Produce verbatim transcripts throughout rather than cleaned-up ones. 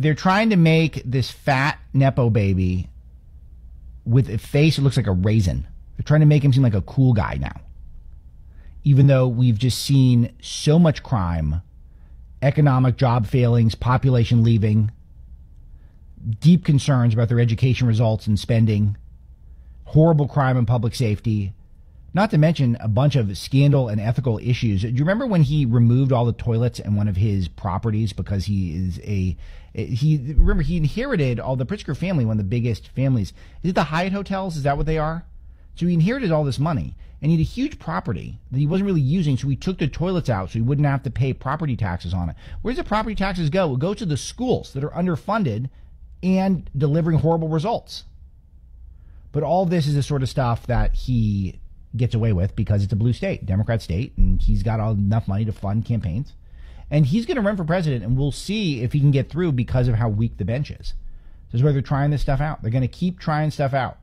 they're trying to make this fat Nepo baby with a face that looks like a raisin. They're trying to make him seem like a cool guy now. Even though we've just seen so much crime, economic job failings, population leaving, deep concerns about their education results and spending, horrible crime and public safety, not to mention a bunch of scandal and ethical issues. Do you remember when he removed all the toilets in one of his properties because he is a, he, remember he inherited all the Pritzker family, one of the biggest families. Is it the Hyatt hotels? Is that what they are? So he inherited all this money and he had a huge property that he wasn't really using. So he took the toilets out so he wouldn't have to pay property taxes on it. Where does the property taxes go? It goes to the schools that are underfunded and delivering horrible results. But all this is the sort of stuff that he gets away with because it's a blue state, Democrat state, and he's got all, enough money to fund campaigns. And he's going to run for president, and we'll see if he can get through because of how weak the bench is. This is where they're trying this stuff out. They're going to keep trying stuff out.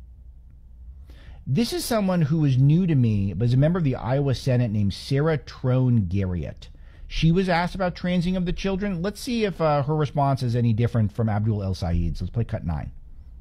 This is someone who is new to me, but is a member of the Iowa Senate named Sarah Trone Garriott. She was asked about transing of the children. Let's see if uh, her response is any different from Abdul El Sayed's. Let's play cut nine.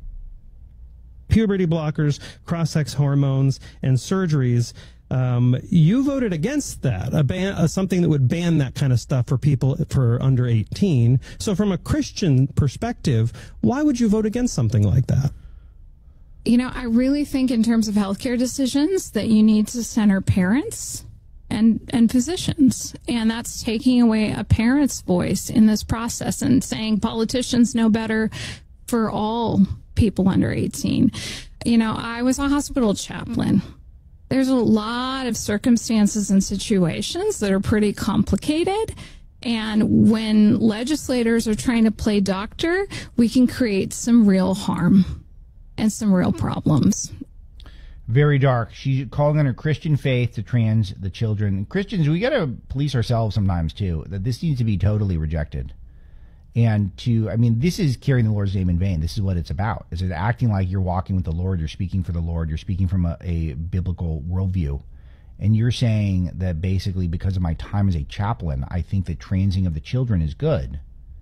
Puberty blockers, cross-sex hormones, and surgeries. Um, you voted against that, a ban, uh, something that would ban that kind of stuff for people for under eighteen. So from a Christian perspective, why would you vote against something like that? You know, I really think in terms of healthcare decisions that you need to center parents and, and physicians. And that's taking away a parent's voice in this process and saying politicians know better for all people under eighteen. You know, I was a hospital chaplain. There's a lot of circumstances and situations that are pretty complicated. And when legislators are trying to play doctor, we can create some real harm and some real problems. Very dark. She's calling on her Christian faith to trans the children. Christians, we got to police ourselves sometimes, too, that this needs to be totally rejected. And to, I mean, this is carrying the Lord's name in vain. This is what it's about. Is it acting like you're walking with the Lord, you're speaking for the Lord, you're speaking from a, a biblical worldview. And you're saying that basically because of my time as a chaplain, I think that transing of the children is good.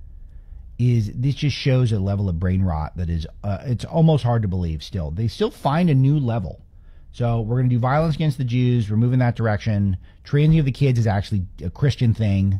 Is this just shows a level of brain rot that is, uh, it's almost hard to believe still. They still find a new level. So we're going to do violence against the Jews. We're moving that direction. Transing of the kids is actually a Christian thing.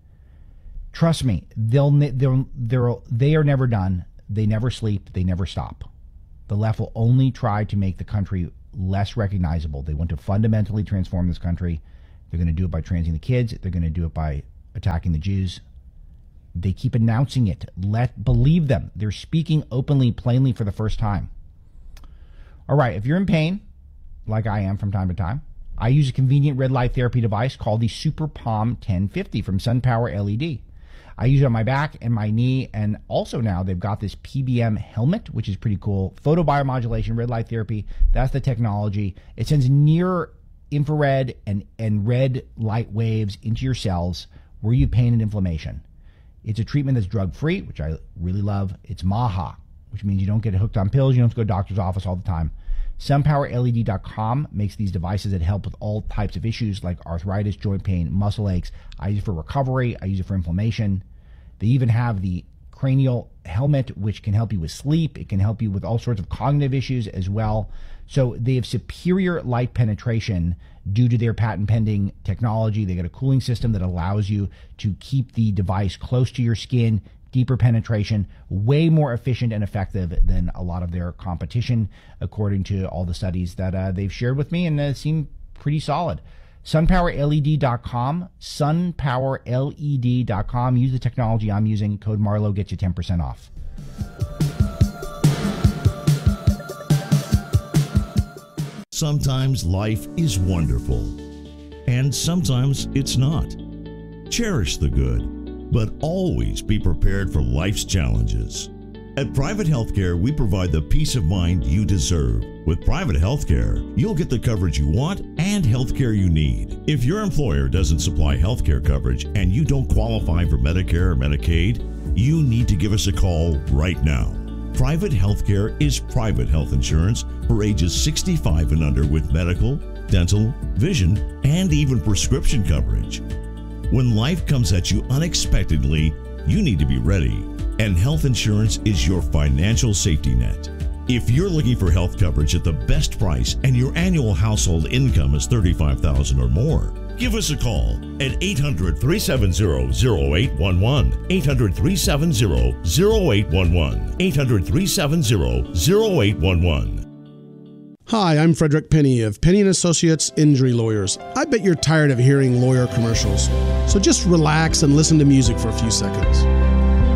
Trust me, they'll, they'll, they'll, they are never done. They never sleep. They never stop. The left will only try to make the country less recognizable. They want to fundamentally transform this country. They're going to do it by transing the kids. They're going to do it by attacking the Jews. They keep announcing it. Let believe them. They're speaking openly, plainly for the first time. All right, if you're in pain, like I am from time to time, I use a convenient red light therapy device called the Super Palm ten fifty from SunPower L E D. I use it on my back and my knee, and also now they've got this P B M helmet, which is pretty cool. Photobiomodulation, red light therapy, that's the technology. It sends near infrared and, and red light waves into your cells where you have pain and inflammation. It's a treatment that's drug-free, which I really love. It's MAHA, which means you don't get hooked on pills. You don't have to go to the doctor's office all the time. Sunpower L E D dot com makes these devices that help with all types of issues like arthritis, joint pain, muscle aches. I use it for recovery. I use it for inflammation. They even have the cranial helmet, which can help you with sleep. It can help you with all sorts of cognitive issues as well. So they have superior light penetration due to their patent pending technology. They got a cooling system that allows you to keep the device close to your skin, deeper penetration, way more efficient and effective than a lot of their competition, according to all the studies that uh, they've shared with me, and uh, seem pretty solid. Sunpower L E D dot com, Sunpower L E D dot com. Use the technology I'm using. Code Marlowe gets you ten percent off. Sometimes life is wonderful, and sometimes it's not. Cherish the good, but always be prepared for life's challenges. At Private Healthcare, we provide the peace of mind you deserve. With Private Healthcare, you'll get the coverage you want and healthcare you need. If your employer doesn't supply healthcare coverage and you don't qualify for Medicare or Medicaid, you need to give us a call right now. Private Healthcare is private health insurance for ages sixty-five and under with medical, dental, vision, and even prescription coverage. When life comes at you unexpectedly, you need to be ready. And health insurance is your financial safety net. If you're looking for health coverage at the best price and your annual household income is thirty-five thousand dollars or more, give us a call at eight hundred, three seven zero, zero eight one one, eight hundred, three seven zero, zero eight one one, eight hundred, three seven zero, zero eight one one. Hi, I'm Frederick Penny of Penny and Associates Injury Lawyers. I bet you're tired of hearing lawyer commercials, so just relax and listen to music for a few seconds.